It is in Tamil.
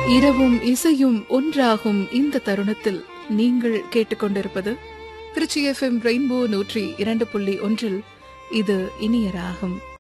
இரவும் இசையும் ஒன்றாகும் இந்த தருணத்தில் நீங்கள் கேட்டுக்கொண்டிருப்பது திருச்சி FM ரெயின்போ 102.1. இது இனிய ராகம்.